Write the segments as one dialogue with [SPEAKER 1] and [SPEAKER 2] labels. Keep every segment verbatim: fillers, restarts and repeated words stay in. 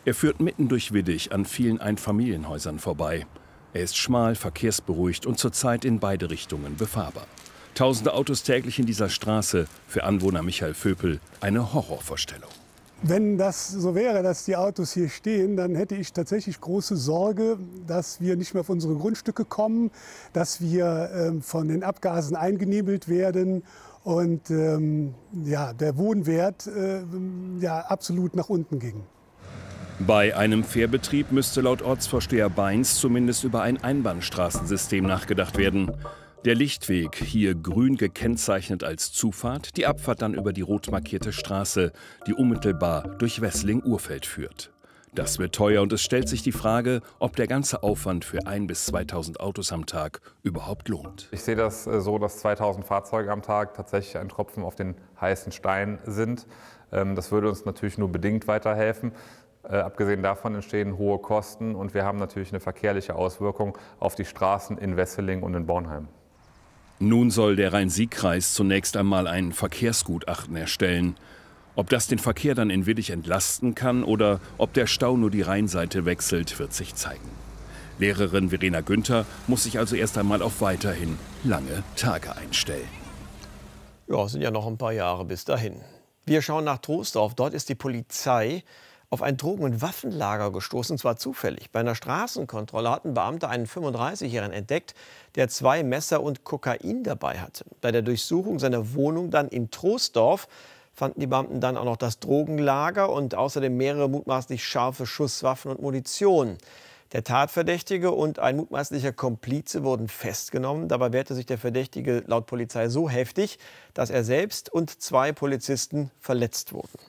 [SPEAKER 1] Er führt mitten durch Widdich an vielen Einfamilienhäusern vorbei. Er ist schmal, verkehrsberuhigt und zurzeit in beide Richtungen befahrbar. Tausende Autos täglich in dieser Straße, für Anwohner Michael Vöpel eine Horrorvorstellung.
[SPEAKER 2] Wenn das so wäre, dass die Autos hier stehen, dann hätte ich tatsächlich große Sorge, dass wir nicht mehr auf unsere Grundstücke kommen, dass wir ähm, von den Abgasen eingenebelt werden und ähm, ja, der Wohnwert äh, ja, absolut nach unten ging.
[SPEAKER 1] Bei einem Fährbetrieb müsste laut Ortsvorsteher Beins zumindest über ein Einbahnstraßensystem nachgedacht werden. Der Lichtweg, hier grün gekennzeichnet als Zufahrt, die Abfahrt dann über die rot markierte Straße, die unmittelbar durch Wesseling-Urfeld führt. Das wird teuer und es stellt sich die Frage, ob der ganze Aufwand für ein bis zweitausend Autos am Tag überhaupt lohnt.
[SPEAKER 3] Ich sehe das so, dass zweitausend Fahrzeuge am Tag tatsächlich ein Tropfen auf den heißen Stein sind. Das würde uns natürlich nur bedingt weiterhelfen. Äh, abgesehen davon entstehen hohe Kosten und wir haben natürlich eine verkehrliche Auswirkung auf die Straßen in Wesseling und in Bornheim.
[SPEAKER 1] Nun soll der Rhein-Sieg-Kreis zunächst einmal ein Verkehrsgutachten erstellen. Ob das den Verkehr dann in Widdich entlasten kann oder ob der Stau nur die Rheinseite wechselt, wird sich zeigen. Lehrerin Verena Günther muss sich also erst einmal auf weiterhin lange Tage einstellen.
[SPEAKER 4] Ja, es sind ja noch ein paar Jahre bis dahin. Wir schauen nach Troisdorf. Dort ist die Polizei auf ein Drogen- und Waffenlager gestoßen, und zwar zufällig. Bei einer Straßenkontrolle hatten Beamte einen fünfunddreißigjährigen entdeckt, der zwei Messer und Kokain dabei hatte. Bei der Durchsuchung seiner Wohnung dann in Troisdorf fanden die Beamten dann auch noch das Drogenlager und außerdem mehrere mutmaßlich scharfe Schusswaffen und Munition. Der Tatverdächtige und ein mutmaßlicher Komplize wurden festgenommen. Dabei wehrte sich der Verdächtige laut Polizei so heftig, dass er selbst und zwei Polizisten verletzt wurden.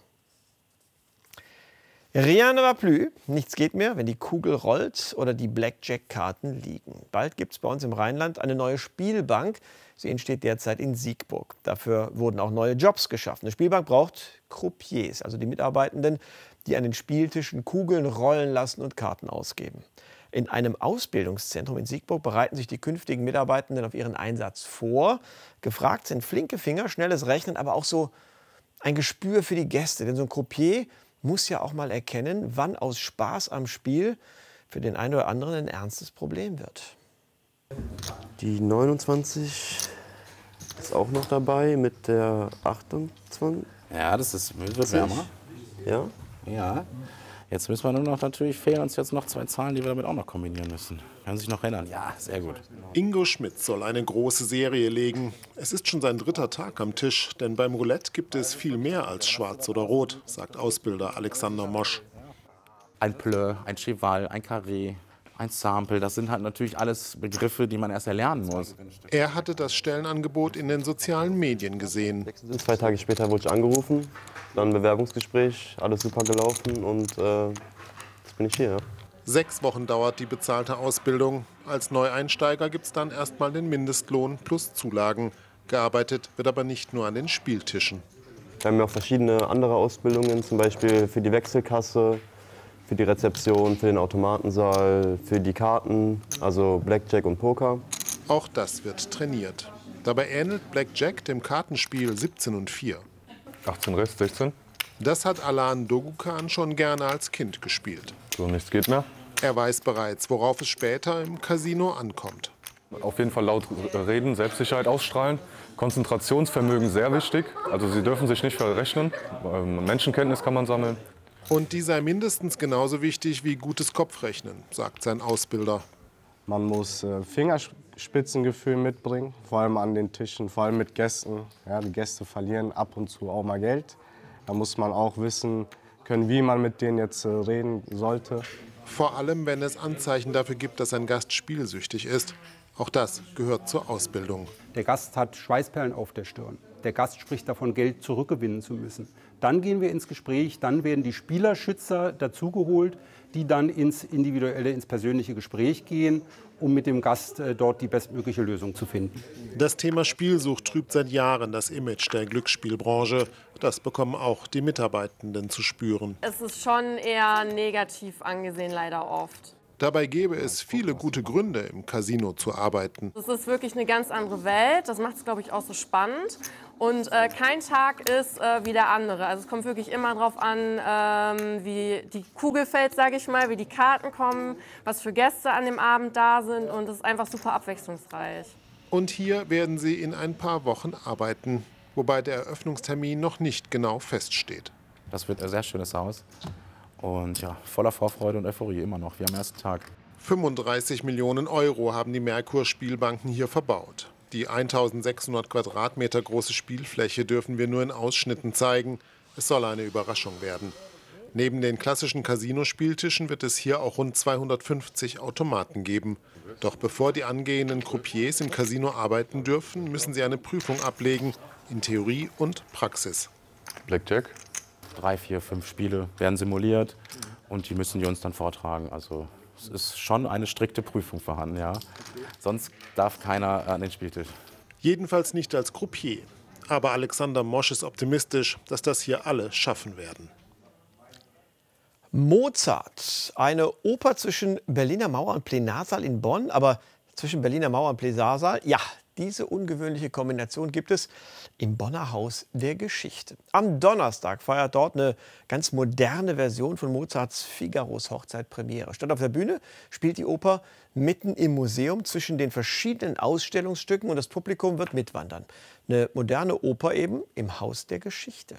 [SPEAKER 4] Rien ne va plus. Nichts geht mehr, wenn die Kugel rollt oder die Blackjack-Karten liegen. Bald gibt es bei uns im Rheinland eine neue Spielbank. Sie entsteht derzeit in Siegburg. Dafür wurden auch neue Jobs geschaffen. Eine Spielbank braucht Croupiers, also die Mitarbeitenden, die an den Spieltischen Kugeln rollen lassen und Karten ausgeben. In einem Ausbildungszentrum in Siegburg bereiten sich die künftigen Mitarbeitenden auf ihren Einsatz vor. Gefragt sind flinke Finger, schnelles Rechnen, aber auch so ein Gespür für die Gäste. Denn so ein Croupier muss ja auch mal erkennen, wann aus Spaß am Spiel für den einen oder anderen ein ernstes Problem wird.
[SPEAKER 5] Die neunundzwanzig ist auch noch dabei mit der achtundzwanzig.
[SPEAKER 6] Ja, das ist, wird wärmer.
[SPEAKER 5] Ja?
[SPEAKER 6] Ja. Jetzt müssen wir nur noch, natürlich fehlen uns jetzt noch zwei Zahlen, die wir damit auch noch kombinieren müssen. Können Sie sich noch erinnern? Ja, sehr gut.
[SPEAKER 7] Ingo Schmidt soll eine große Serie legen. Es ist schon sein dritter Tag am Tisch, denn beim Roulette gibt es viel mehr als Schwarz oder Rot, sagt Ausbilder Alexander Mosch.
[SPEAKER 6] Ein Plö, ein Cheval, ein Carré, ein Sample, das sind halt natürlich alles Begriffe, die man erst erlernen muss.
[SPEAKER 7] Er hatte das Stellenangebot in den sozialen Medien gesehen.
[SPEAKER 5] Zwei Tage später wurde ich angerufen, dann ein Bewerbungsgespräch, alles super gelaufen und äh, jetzt bin ich hier. Ja.
[SPEAKER 7] Sechs Wochen dauert die bezahlte Ausbildung. Als Neueinsteiger gibt es dann erstmal den Mindestlohn plus Zulagen. Gearbeitet wird aber nicht nur an den Spieltischen.
[SPEAKER 5] Wir haben ja auch verschiedene andere Ausbildungen, zum Beispiel für die Wechselkasse, für die Rezeption, für den Automatensaal, für die Karten, also Blackjack und Poker.
[SPEAKER 7] Auch das wird trainiert. Dabei ähnelt Blackjack dem Kartenspiel siebzehn und vier.
[SPEAKER 8] achtzehn Rest, sechzehn.
[SPEAKER 7] Das hat Alan Dogukan schon gerne als Kind gespielt.
[SPEAKER 8] So, nichts geht mehr.
[SPEAKER 7] Er weiß bereits, worauf es später im Casino ankommt.
[SPEAKER 8] Auf jeden Fall laut reden, Selbstsicherheit ausstrahlen. Konzentrationsvermögen sehr wichtig. Also Sie dürfen sich nicht verrechnen. Menschenkenntnis kann man sammeln.
[SPEAKER 7] Und die sei mindestens genauso wichtig wie gutes Kopfrechnen, sagt sein Ausbilder.
[SPEAKER 9] Man muss äh, Fingerspitzengefühl mitbringen, vor allem an den Tischen, vor allem mit Gästen. Ja, die Gäste verlieren ab und zu auch mal Geld. Da muss man auch wissen können, wie man mit denen jetzt äh, reden sollte.
[SPEAKER 7] Vor allem, wenn es Anzeichen dafür gibt, dass ein Gast spielsüchtig ist. Auch das gehört zur Ausbildung.
[SPEAKER 10] Der Gast hat Schweißperlen auf der Stirn. Der Gast spricht davon, Geld zurückgewinnen zu müssen. Dann gehen wir ins Gespräch, dann werden die Spielerschützer dazugeholt, die dann ins individuelle, ins persönliche Gespräch gehen, um mit dem Gast äh, dort die bestmögliche Lösung zu finden.
[SPEAKER 7] Das Thema Spielsucht trübt seit Jahren das Image der Glücksspielbranche. Das bekommen auch die Mitarbeitenden zu spüren.
[SPEAKER 11] Es ist schon eher negativ angesehen, leider oft.
[SPEAKER 7] Dabei gäbe es viele gute Gründe, im Casino zu arbeiten.
[SPEAKER 11] Es ist wirklich eine ganz andere Welt. Das macht es, glaube ich, auch so spannend. Und äh, kein Tag ist äh, wie der andere. Also es kommt wirklich immer darauf an, ähm, wie die Kugel fällt, sage ich mal, wie die Karten kommen, was für Gäste an dem Abend da sind. Und es ist einfach super abwechslungsreich.
[SPEAKER 7] Und hier werden sie in ein paar Wochen arbeiten, wobei der Eröffnungstermin noch nicht genau feststeht.
[SPEAKER 6] Das wird ein sehr schönes Haus. Und ja, voller Vorfreude und Euphorie immer noch, wie am ersten Tag.
[SPEAKER 7] fünfunddreißig Millionen Euro haben die Merkur-Spielbanken hier verbaut. Die eintausendsechshundert Quadratmeter große Spielfläche dürfen wir nur in Ausschnitten zeigen. Es soll eine Überraschung werden. Neben den klassischen Casino-Spieltischen wird es hier auch rund zweihundertfünfzig Automaten geben. Doch bevor die angehenden Croupiers im Casino arbeiten dürfen, müssen sie eine Prüfung ablegen in Theorie und Praxis.
[SPEAKER 8] Blackjack?
[SPEAKER 6] Drei, vier, fünf Spiele werden simuliert und die müssen die uns dann vortragen. Also es ist schon eine strikte Prüfung vorhanden, ja. Sonst darf keiner an den Spieltisch.
[SPEAKER 7] Jedenfalls nicht als Croupier. Aber Alexander Mosch ist optimistisch, dass das hier alle schaffen werden.
[SPEAKER 4] Mozart, eine Oper zwischen Berliner Mauer und Plenarsaal in Bonn, aber zwischen Berliner Mauer und Plenarsaal, ja, diese ungewöhnliche Kombination gibt es im Bonner Haus der Geschichte. Am Donnerstag feiert dort eine ganz moderne Version von Mozarts Figaros Hochzeit Premiere. Statt auf der Bühne spielt die Oper mitten im Museum zwischen den verschiedenen Ausstellungsstücken und das Publikum wird mitwandern. Eine moderne Oper eben im Haus der Geschichte.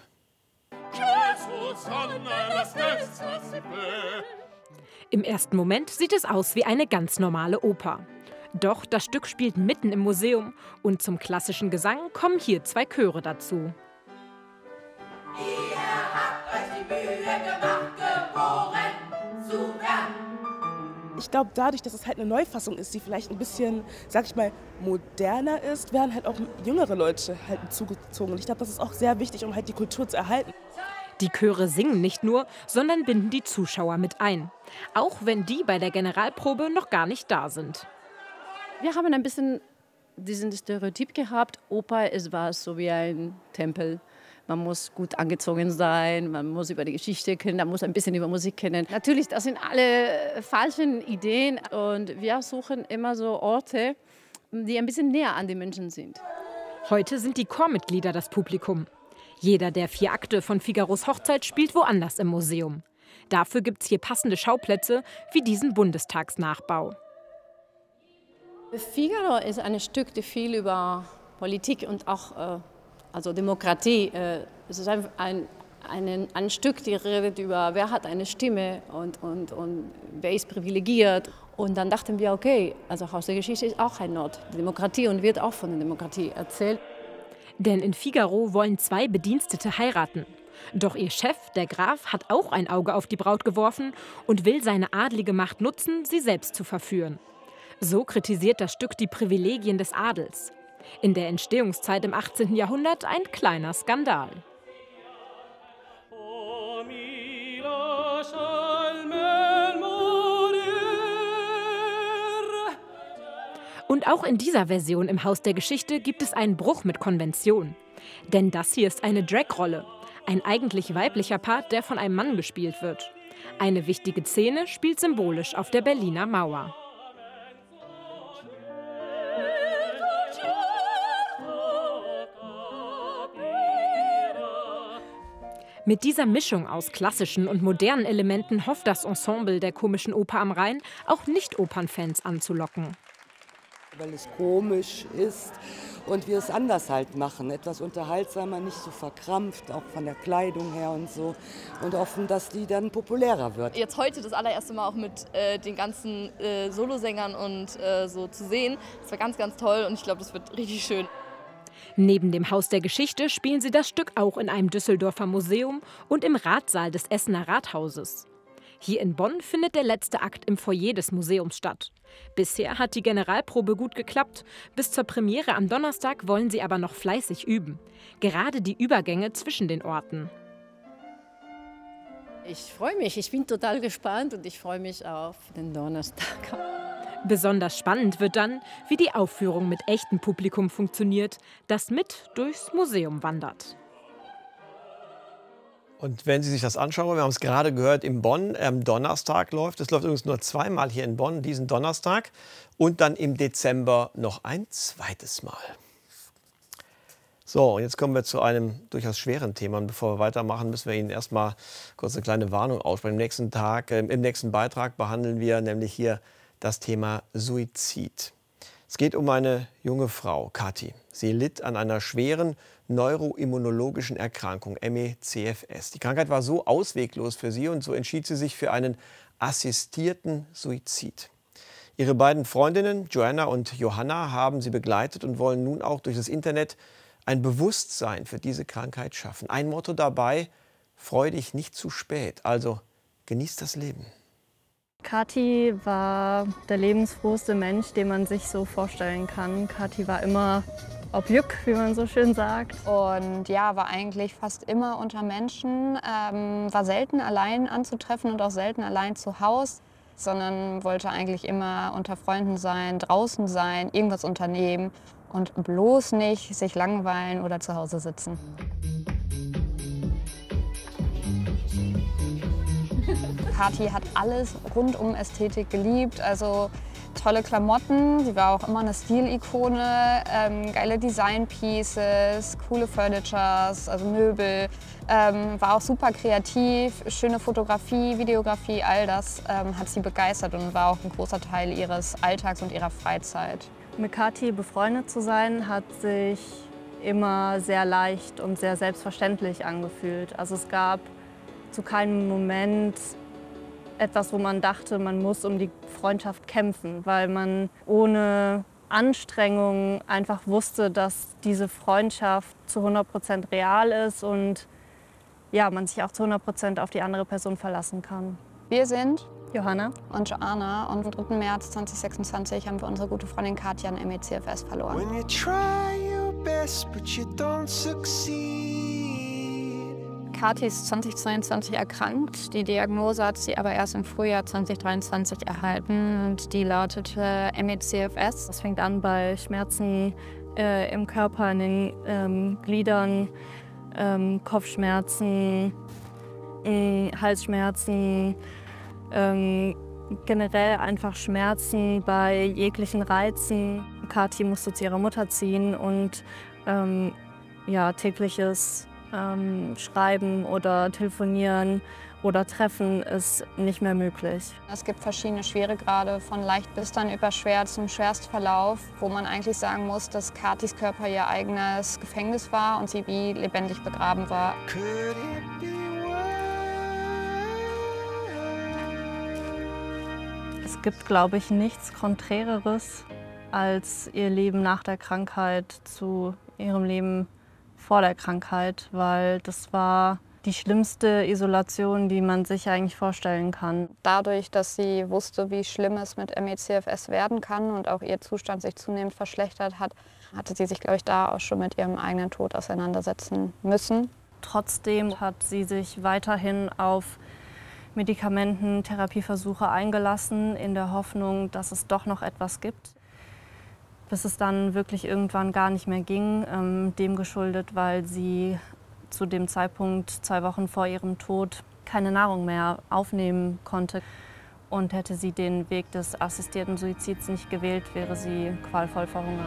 [SPEAKER 12] Im ersten Moment sieht es aus wie eine ganz normale Oper. Doch das Stück spielt mitten im Museum und zum klassischen Gesang kommen hier zwei Chöre dazu.
[SPEAKER 13] Ihr habt euch die Mühe gemacht, geboren zu werden.
[SPEAKER 14] Ich glaube, dadurch, dass es halt eine Neufassung ist, die vielleicht ein bisschen, sag ich mal, moderner ist, werden halt auch jüngere Leute halt zugezogen. Und ich glaube, das ist auch sehr wichtig, um halt die Kultur zu erhalten.
[SPEAKER 12] Die Chöre singen nicht nur, sondern binden die Zuschauer mit ein. Auch wenn die bei der Generalprobe noch gar nicht da sind.
[SPEAKER 15] Wir haben ein bisschen diesen Stereotyp gehabt, Oper ist was so wie ein Tempel. Man muss gut angezogen sein, man muss über die Geschichte kennen, man muss ein bisschen über Musik kennen. Natürlich, das sind alle falschen Ideen und wir suchen immer so Orte, die ein bisschen näher an den Menschen sind.
[SPEAKER 12] Heute sind die Chormitglieder das Publikum. Jeder der vier Akte von Figaros Hochzeit spielt woanders im Museum. Dafür gibt es hier passende Schauplätze wie diesen Bundestagsnachbau.
[SPEAKER 15] Figaro ist ein Stück, das viel über Politik und auch äh, also Demokratie. Äh, es ist ein, ein, ein, ein Stück, das redet über, wer hat eine Stimme und, und, und wer ist privilegiert. Und dann dachten wir, okay, also Haus der Geschichte ist auch ein Ort der Demokratie und wird auch von der Demokratie erzählt.
[SPEAKER 12] Denn in Figaro wollen zwei Bedienstete heiraten. Doch ihr Chef, der Graf, hat auch ein Auge auf die Braut geworfen und will seine adlige Macht nutzen, sie selbst zu verführen. So kritisiert das Stück die Privilegien des Adels. In der Entstehungszeit im achtzehnten Jahrhundert ein kleiner Skandal. Und auch in dieser Version im Haus der Geschichte gibt es einen Bruch mit Konvention. Denn das hier ist eine Drag-Rolle. Ein eigentlich weiblicher Part, der von einem Mann gespielt wird. Eine wichtige Szene spielt symbolisch auf der Berliner Mauer. Mit dieser Mischung aus klassischen und modernen Elementen hofft das Ensemble der Komischen Oper am Rhein, auch Nicht-Opernfans anzulocken.
[SPEAKER 16] Weil es komisch ist und wir es anders halt machen. Etwas unterhaltsamer, nicht so verkrampft, auch von der Kleidung her und so. Und hoffen, dass die dann populärer wird.
[SPEAKER 17] Jetzt heute das allererste Mal auch mit äh, den ganzen äh, Solosängern und äh, so zu sehen. Das war ganz, ganz toll und ich glaube, das wird richtig schön.
[SPEAKER 12] Neben dem Haus der Geschichte spielen sie das Stück auch in einem Düsseldorfer Museum und im Ratsaal des Essener Rathauses. Hier in Bonn findet der letzte Akt im Foyer des Museums statt. Bisher hat die Generalprobe gut geklappt. Bis zur Premiere am Donnerstag wollen sie aber noch fleißig üben. Gerade die Übergänge zwischen den Orten.
[SPEAKER 15] Ich freue mich, ich bin total gespannt und ich freue mich auf den Donnerstag.
[SPEAKER 12] Besonders spannend wird dann, wie die Aufführung mit echtem Publikum funktioniert, das mit durchs Museum wandert.
[SPEAKER 4] Und wenn Sie sich das anschauen, wir haben es gerade gehört, in Bonn am Donnerstag läuft. Es läuft übrigens nur zweimal hier in Bonn, diesen Donnerstag. Und dann im Dezember noch ein zweites Mal. So, und jetzt kommen wir zu einem durchaus schweren Thema. Und bevor wir weitermachen, müssen wir Ihnen erst mal kurz eine kleine Warnung aussprechen. Im nächsten Tag, äh, im nächsten Beitrag behandeln wir nämlich hier das Thema Suizid. Es geht um eine junge Frau, Kathi. Sie litt an einer schweren neuroimmunologischen Erkrankung, M E C F S. Die Krankheit war so ausweglos für sie und so entschied sie sich für einen assistierten Suizid. Ihre beiden Freundinnen, Joanna und Johanna, haben sie begleitet und wollen nun auch durch das Internet ein Bewusstsein für diese Krankheit schaffen. Ein Motto dabei: freu dich nicht zu spät, also genieß das Leben.
[SPEAKER 18] Kathi war der lebensfrohste Mensch, den man sich so vorstellen kann. Kathi war immer ob Jück, wie man so schön sagt.
[SPEAKER 19] Und ja, war eigentlich fast immer unter Menschen, ähm, war selten allein anzutreffen und auch selten allein zu Hause, sondern wollte eigentlich immer unter Freunden sein, draußen sein, irgendwas unternehmen und bloß nicht sich langweilen oder zu Hause sitzen. Kathi hat alles rund um Ästhetik geliebt, also tolle Klamotten, sie war auch immer eine Stilikone, ähm, geile Design-Pieces, coole Furnitures, also Möbel, ähm, war auch super kreativ, schöne Fotografie, Videografie, all das ähm, hat sie begeistert und war auch ein großer Teil ihres Alltags und ihrer Freizeit.
[SPEAKER 18] Mit Kathi befreundet zu sein, hat sich immer sehr leicht und sehr selbstverständlich angefühlt. Also es gab zu keinem Moment etwas, wo man dachte, man muss um die Freundschaft kämpfen, weil man ohne Anstrengung einfach wusste, dass diese Freundschaft zu hundert Prozent real ist und ja, man sich auch zu hundert Prozent auf die andere Person verlassen kann.
[SPEAKER 19] Wir sind
[SPEAKER 18] Johanna
[SPEAKER 19] und Joanna und am dritten März zweitausendsechsundzwanzig haben wir unsere gute Freundin Kathi an M E C F S verloren.
[SPEAKER 13] When you try your best, but you don't succeed.
[SPEAKER 20] Kathi ist zweitausendzweiundzwanzig erkrankt. Die Diagnose hat sie aber erst im Frühjahr zweitausenddreiundzwanzig erhalten und die lautete M E C F S.
[SPEAKER 18] Das fängt an bei Schmerzen äh, im Körper, in den ähm, Gliedern, ähm, Kopfschmerzen, äh, Halsschmerzen, ähm, generell einfach Schmerzen bei jeglichen Reizen. Kathi musste zu ihrer Mutter ziehen und ähm, ja, tägliches ähm, Schreiben oder Telefonieren oder Treffen ist nicht mehr möglich.
[SPEAKER 19] Es gibt verschiedene Schweregrade, von leicht bis dann über schwer zum Schwerstverlauf, wo man eigentlich sagen muss, dass Kathis Körper ihr eigenes Gefängnis war und sie wie lebendig begraben war.
[SPEAKER 18] Es gibt, glaube ich, nichts Konträreres als ihr Leben nach der Krankheit zu ihrem Leben vor der Krankheit, weil das war die schlimmste Isolation, die man sich eigentlich vorstellen kann.
[SPEAKER 19] Dadurch, dass sie wusste, wie schlimm es mit M E C F S werden kann und auch ihr Zustand sich zunehmend verschlechtert hat, hatte sie sich, glaube ich, da auch schon mit ihrem eigenen Tod auseinandersetzen müssen.
[SPEAKER 18] Trotzdem hat sie sich weiterhin auf Medikamenten, Therapieversuche eingelassen, in der Hoffnung, dass es doch noch etwas gibt. Bis es dann wirklich irgendwann gar nicht mehr ging, ähm, dem geschuldet, weil sie zu dem Zeitpunkt, zwei Wochen vor ihrem Tod, keine Nahrung mehr aufnehmen konnte. Und hätte sie den Weg des assistierten Suizids nicht gewählt, wäre sie qualvoll verhungert.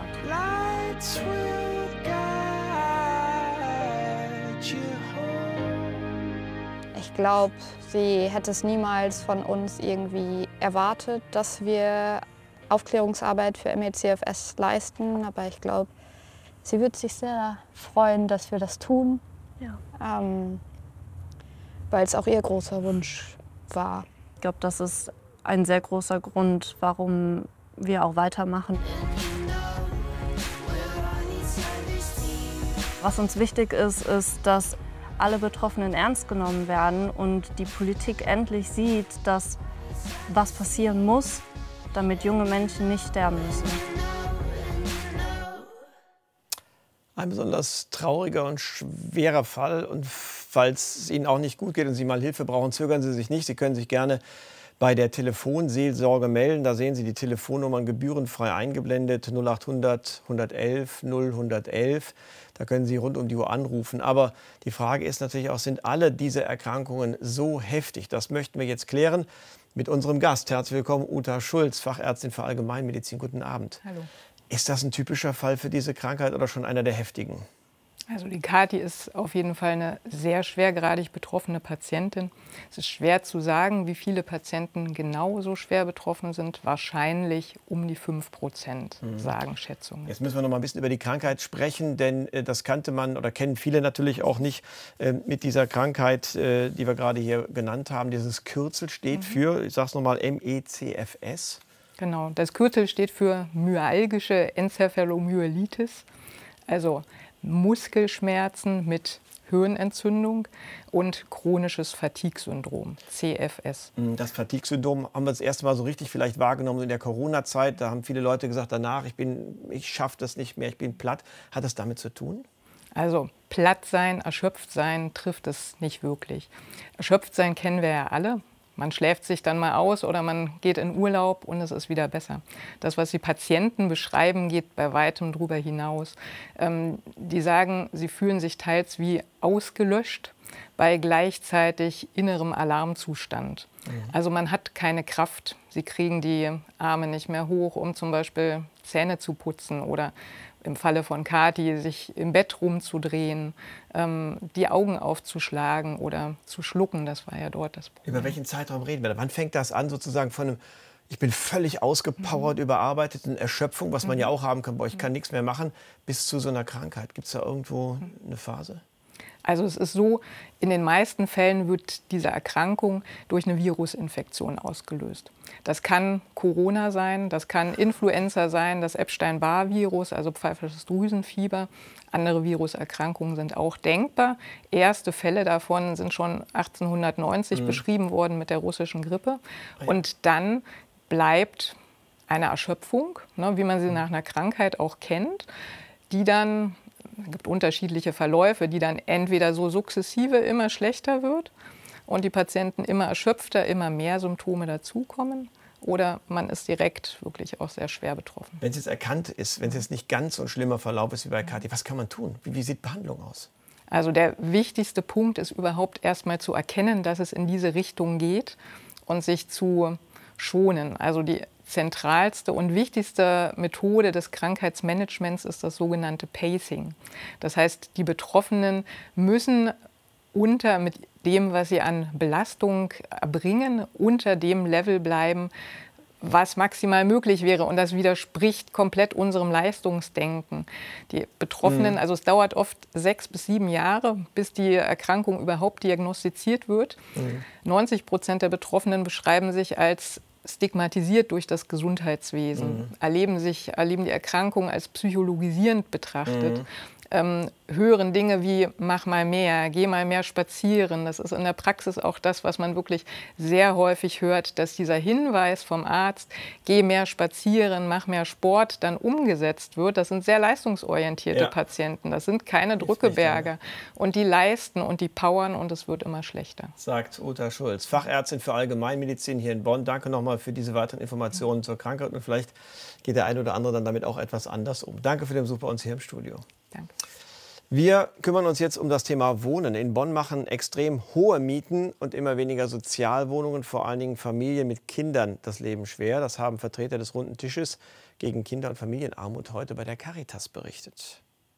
[SPEAKER 19] Ich glaube, sie hätte es niemals von uns irgendwie erwartet, dass wir Aufklärungsarbeit für M E C F S leisten. Aber ich glaube, sie wird sich sehr freuen, dass wir das tun.
[SPEAKER 18] Ja.
[SPEAKER 19] Ähm, weil es auch ihr großer Wunsch war.
[SPEAKER 18] Ich glaube, das ist ein sehr großer Grund, warum wir auch weitermachen. Was uns wichtig ist, ist, dass alle Betroffenen ernst genommen werden und die Politik endlich sieht, dass was passieren muss, damit junge Menschen nicht sterben müssen.
[SPEAKER 4] Ein besonders trauriger und schwerer Fall. Und falls es Ihnen auch nicht gut geht und Sie mal Hilfe brauchen, zögern Sie sich nicht. Sie können sich gerne bei der Telefonseelsorge melden. Da sehen Sie die Telefonnummern gebührenfrei eingeblendet, null achthundert, hundertelf, null hundertelf. Da können Sie rund um die Uhr anrufen. Aber die Frage ist natürlich auch, sind alle diese Erkrankungen so heftig? Das möchten wir jetzt klären mit unserem Gast. Herzlich willkommen, Uta Schulz, Fachärztin für Allgemeinmedizin. Guten Abend.
[SPEAKER 21] Hallo.
[SPEAKER 4] Ist das ein typischer Fall für diese Krankheit oder schon einer der heftigen?
[SPEAKER 21] Also die Kathi ist auf jeden Fall eine sehr schwergradig betroffene Patientin. Es ist schwer zu sagen, wie viele Patienten genau so schwer betroffen sind. Wahrscheinlich um die fünf Prozent, mhm. sagen Schätzungen.
[SPEAKER 4] Jetzt müssen wir noch mal ein bisschen über die Krankheit sprechen, denn äh, das kannte man oder kennen viele natürlich auch nicht äh, mit dieser Krankheit, äh, die wir gerade hier genannt haben. Dieses Kürzel steht mhm. für, ich sage es noch mal, M E C F S.
[SPEAKER 21] Genau, das Kürzel steht für myalgische Enzephalomyelitis, also Muskelschmerzen mit Hirnentzündung und chronisches Fatigue-Syndrom, C F S.
[SPEAKER 4] Das Fatigue-Syndrom haben wir das erste Mal so richtig vielleicht wahrgenommen in der Corona-Zeit. Da haben viele Leute gesagt danach, ich, bin, ich schaffe das nicht mehr, ich bin platt. Hat das damit zu tun?
[SPEAKER 21] Also platt sein, erschöpft sein trifft es nicht wirklich. Erschöpft sein kennen wir ja alle. Man schläft sich dann mal aus oder man geht in Urlaub und es ist wieder besser. Das, was die Patienten beschreiben, geht bei weitem darüber hinaus. Ähm, die sagen, sie fühlen sich teils wie ausgelöscht bei gleichzeitig innerem Alarmzustand. Mhm. Also man hat keine Kraft. Sie kriegen die Arme nicht mehr hoch, um zum Beispiel Zähne zu putzen oder im Falle von Kathi sich im Bett rumzudrehen, ähm, die Augen aufzuschlagen oder zu schlucken. Das war ja dort das Problem.
[SPEAKER 4] Über welchen Zeitraum reden wir da? Wann fängt das an, sozusagen von einem, ich bin völlig ausgepowert, mhm. überarbeitet, eine Erschöpfung, was man mhm. ja auch haben kann, boah, ich kann nichts mehr machen, bis zu so einer Krankheit? Gibt es da irgendwo eine Phase?
[SPEAKER 21] Also es ist so, in den meisten Fällen wird diese Erkrankung durch eine Virusinfektion ausgelöst. Das kann Corona sein, das kann Influenza sein, das Epstein-Barr-Virus, also pfeifisches Drüsenfieber. Andere Viruserkrankungen sind auch denkbar. Erste Fälle davon sind schon achtzehnhundertneunzig mhm. beschrieben worden mit der russischen Grippe. Und dann bleibt eine Erschöpfung, ne, wie man sie nach einer Krankheit auch kennt, die dann... Es gibt unterschiedliche Verläufe, die dann entweder so sukzessive immer schlechter wird und die Patienten immer erschöpfter, immer mehr Symptome dazukommen. Oder man ist direkt wirklich auch sehr schwer betroffen.
[SPEAKER 4] Wenn es jetzt erkannt ist, wenn es jetzt nicht ganz so ein schlimmer Verlauf ist wie bei Kathi, was kann man tun? Wie, wie sieht Behandlung aus?
[SPEAKER 21] Also der wichtigste Punkt ist überhaupt erstmal zu erkennen, dass es in diese Richtung geht und sich zu schonen. Also die zentralste und wichtigste Methode des Krankheitsmanagements ist das sogenannte Pacing. Das heißt, die Betroffenen müssen unter mit dem, was sie an Belastung erbringen, unter dem Level bleiben, was maximal möglich wäre. Und das widerspricht komplett unserem Leistungsdenken. Die Betroffenen, mhm. also es dauert oft sechs bis sieben Jahre, bis die Erkrankung überhaupt diagnostiziert wird. Mhm. neunzig Prozent der Betroffenen beschreiben sich als stigmatisiert durch das Gesundheitswesen, mhm. erleben, sich, erleben die Erkrankung als psychologisierend betrachtet, mhm. ähm, hören Dinge wie mach mal mehr, geh mal mehr spazieren. Das ist in der Praxis auch das, was man wirklich sehr häufig hört, dass dieser Hinweis vom Arzt, geh mehr spazieren, mach mehr Sport, dann umgesetzt wird. Das sind sehr leistungsorientierte ja. Patienten, das sind keine Drückeberger. Und die leisten und die powern und es wird immer schlechter.
[SPEAKER 4] Sagt Uta Schulz, Fachärztin für Allgemeinmedizin hier in Bonn. Danke nochmal für diese weiteren Informationen zur Krankheit und vielleicht geht der eine oder andere dann damit auch etwas anders um. Danke für den Besuch bei uns hier im Studio.
[SPEAKER 21] Danke.
[SPEAKER 4] Wir kümmern uns jetzt um das Thema Wohnen. In Bonn machen extrem hohe Mieten und immer weniger Sozialwohnungen, vor allen Dingen Familien mit Kindern, das Leben schwer. Das haben Vertreter des Runden Tisches gegen Kinder- und Familienarmut heute bei der Caritas berichtet.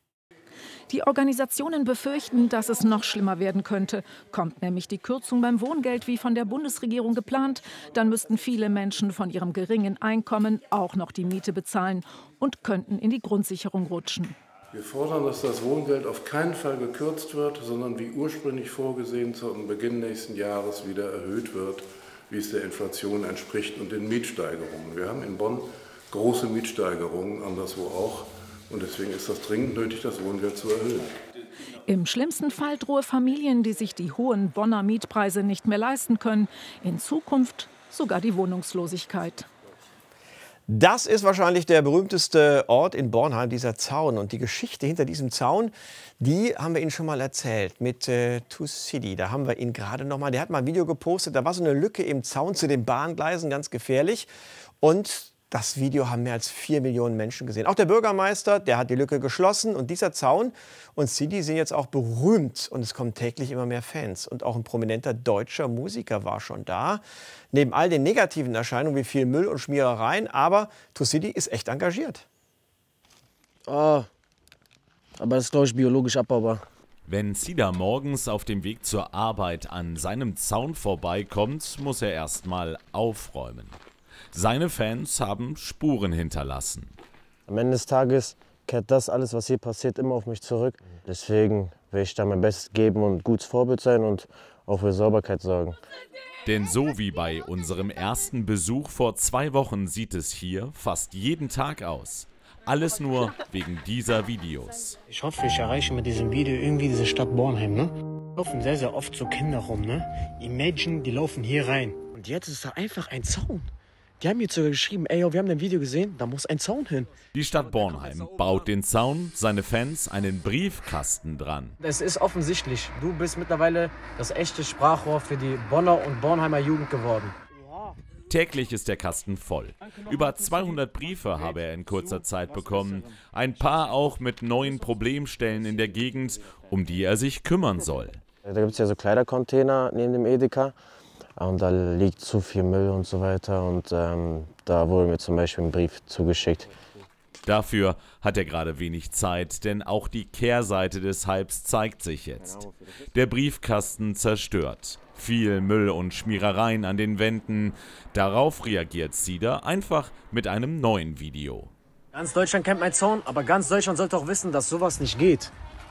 [SPEAKER 22] Die Organisationen befürchten, dass es noch schlimmer werden könnte. Kommt nämlich die Kürzung beim Wohngeld wie von der Bundesregierung geplant, dann müssten viele Menschen von ihrem geringen Einkommen auch noch die Miete bezahlen und könnten in die Grundsicherung rutschen.
[SPEAKER 23] Wir fordern, dass das Wohngeld auf keinen Fall gekürzt wird, sondern wie ursprünglich vorgesehen zum Beginn nächsten Jahres wieder erhöht wird, wie es der Inflation entspricht und den Mietsteigerungen. Wir haben in Bonn große Mietsteigerungen, anderswo auch. Und deswegen ist das dringend nötig, das Wohngeld zu erhöhen.
[SPEAKER 22] Im schlimmsten Fall drohe Familien, die sich die hohen Bonner Mietpreise nicht mehr leisten können, in Zukunft sogar die Wohnungslosigkeit.
[SPEAKER 4] Das ist wahrscheinlich der berühmteste Ort in Bornheim, dieser Zaun. Und die Geschichte hinter diesem Zaun, die haben wir Ihnen schon mal erzählt mit äh, Tucidi. Da haben wir ihn gerade noch mal, der hat mal ein Video gepostet, da war so eine Lücke im Zaun zu den Bahngleisen, ganz gefährlich. Und das Video haben mehr als vier Millionen Menschen gesehen. Auch der Bürgermeister, der hat die Lücke geschlossen. Und dieser Zaun und Sidi sind jetzt auch berühmt. Und es kommen täglich immer mehr Fans. Und auch ein prominenter deutscher Musiker war schon da. Neben all den negativen Erscheinungen wie viel Müll und Schmierereien. Aber Tucidi ist echt engagiert.
[SPEAKER 1] Oh, aber das ist, glaube ich, biologisch abbaubar.
[SPEAKER 2] Wenn Sida morgens auf dem Weg zur Arbeit an seinem Zaun vorbeikommt, muss er erst mal aufräumen. Seine Fans haben Spuren hinterlassen.
[SPEAKER 1] Am Ende des Tages kehrt das alles, was hier passiert, immer auf mich zurück. Deswegen will ich da mein Bestes geben und gutes Vorbild sein und auch für Sauberkeit sorgen.
[SPEAKER 2] Denn so wie bei unserem ersten Besuch vor zwei Wochen sieht es hier fast jeden Tag aus. Alles nur wegen dieser Videos.
[SPEAKER 3] Ich hoffe, ich erreiche mit diesem Video irgendwie diese Stadt Bornheim, ne? Laufen sehr, sehr oft so Kinder rum, ne? Imagine, die laufen hier rein. Und jetzt ist da einfach ein Zaun. Die haben mir sogar geschrieben, ey, yo, wir haben ein Video gesehen, da muss ein Zaun hin.
[SPEAKER 2] Die Stadt Bornheim baut den Zaun, seine Fans einen Briefkasten dran.
[SPEAKER 3] Es ist offensichtlich, du bist mittlerweile das echte Sprachrohr für die Bonner und Bornheimer Jugend geworden.
[SPEAKER 2] Täglich ist der Kasten voll. Über zweihundert Briefe habe er in kurzer Zeit bekommen. Ein paar auch mit neuen Problemstellen in der Gegend, um die er sich kümmern soll.
[SPEAKER 1] Da gibt es ja so Kleidercontainer neben dem Edeka. Und da liegt zu viel Müll und so weiter. Und ähm, da wurde mir zum Beispiel ein Brief zugeschickt.
[SPEAKER 2] Dafür hat er gerade wenig Zeit, denn auch die Kehrseite des Hypes zeigt sich jetzt. Der Briefkasten zerstört. Viel Müll und Schmierereien an den Wänden. Darauf reagiert Sida einfach mit einem neuen Video.
[SPEAKER 3] Ganz Deutschland kennt meinen Zaun, aber ganz Deutschland sollte auch wissen, dass sowas nicht geht.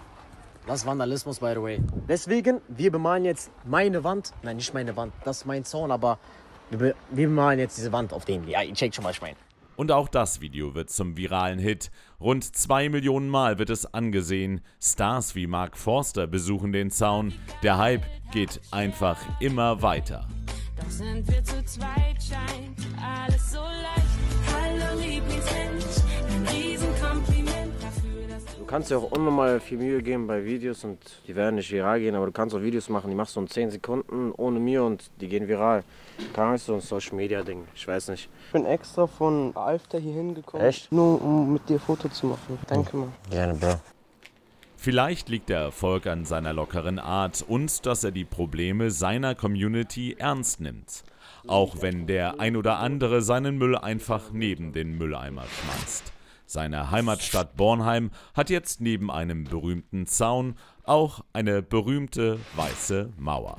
[SPEAKER 3] Das ist Vandalismus, by the way. Deswegen, wir bemalen jetzt meine Wand. Nein, nicht meine Wand, das ist mein Zaun, aber wir, be wir bemalen jetzt diese Wand auf den. Ja, ihr checkt schon mal, ich meine.
[SPEAKER 2] Und auch das Video wird zum viralen Hit. Rund zwei Millionen Mal wird es angesehen. Stars wie Mark Forster besuchen den Zaun. Der Hype geht einfach immer weiter.
[SPEAKER 13] Doch sind wir zu zweit, scheint alles so leicht. Hallo Lieblingsmensch, ein Riesenkompliment dafür, dass
[SPEAKER 1] Du kannst dir auch unnormal viel Mühe geben bei Videos und die werden nicht viral gehen, aber du kannst auch Videos machen, die machst du in zehn Sekunden ohne Mühe und die gehen viral. Kann nicht so ein Social Media Ding, ich weiß nicht.
[SPEAKER 24] Ich bin extra von Alfter hier hingekommen.
[SPEAKER 1] Echt?
[SPEAKER 24] Nur um mit dir Foto zu machen. Danke mal.
[SPEAKER 1] Gerne, Bro.
[SPEAKER 2] Vielleicht liegt der Erfolg an seiner lockeren Art und dass er die Probleme seiner Community ernst nimmt. Auch wenn der ein oder andere seinen Müll einfach neben den Mülleimer schmeißt. Seine Heimatstadt Bornheim hat jetzt neben einem berühmten Zaun auch eine berühmte weiße Mauer.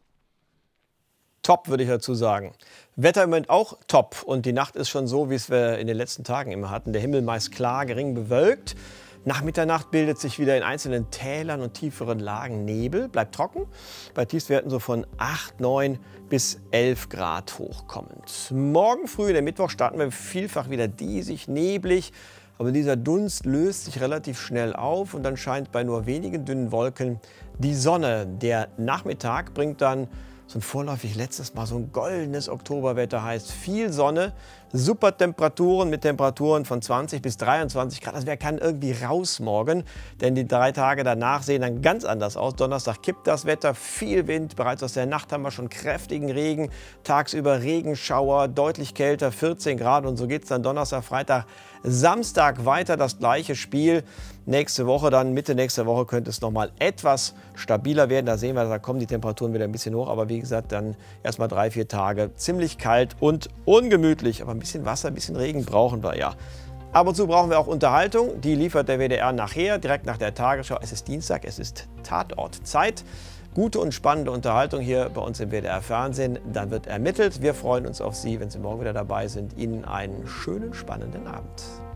[SPEAKER 4] Top, würde ich dazu sagen. Wetter im Moment auch top. Und die Nacht ist schon so, wie es wir in den letzten Tagen immer hatten. Der Himmel meist klar, gering bewölkt. Nach Mitternacht bildet sich wieder in einzelnen Tälern und tieferen Lagen Nebel. Bleibt trocken. Bei Tiefstwerten so von acht, neun bis elf Grad hochkommend. Morgen früh, der Mittwoch, starten wir vielfach wieder diesig, neblig. Aber dieser Dunst löst sich relativ schnell auf und dann scheint bei nur wenigen dünnen Wolken die Sonne. Der Nachmittag bringt dann so ein vorläufig letztes Mal so ein goldenes Oktoberwetter, heißt viel Sonne, super Temperaturen mit Temperaturen von zwanzig bis dreiundzwanzig Grad. Das wäre kann irgendwie raus morgen, denn die drei Tage danach sehen dann ganz anders aus. Donnerstag kippt das Wetter, viel Wind, bereits aus der Nacht haben wir schon kräftigen Regen, tagsüber Regenschauer, deutlich kälter, vierzehn Grad und so geht es dann Donnerstag, Freitag, Samstag weiter das gleiche Spiel. Nächste Woche dann, Mitte nächster Woche könnte es noch mal etwas stabiler werden. Da sehen wir, da kommen die Temperaturen wieder ein bisschen hoch. Aber wie gesagt, dann erst mal drei, vier Tage ziemlich kalt und ungemütlich. Aber ein bisschen Wasser, ein bisschen Regen brauchen wir ja. Ab und zu brauchen wir auch Unterhaltung. Die liefert der W D R nachher, direkt nach der Tagesschau. Es ist Dienstag, es ist Tatortzeit. Gute und spannende Unterhaltung hier bei uns im W D R Fernsehen. Dann wird ermittelt. Wir freuen uns auf Sie, wenn Sie morgen wieder dabei sind. Ihnen einen schönen, spannenden Abend.